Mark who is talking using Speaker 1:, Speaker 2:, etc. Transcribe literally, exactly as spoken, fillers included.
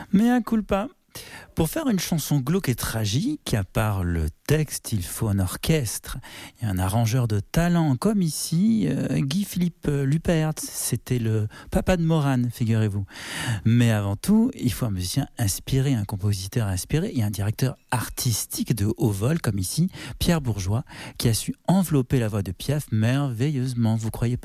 Speaker 1: Mea culpa. Pour faire une chanson glauque et tragique, à part le texte, il faut un orchestre et un arrangeur de talent, comme ici, euh, Guy-Philippe Lupert. C'était le papa de Morane, figurez-vous. Mais avant tout, il faut un musicien inspiré, un compositeur inspiré et un directeur artistique de haut vol, comme ici, Pierre Bourgeois, qui a su envelopper la voix de Piaf merveilleusement, vous croyez pas ?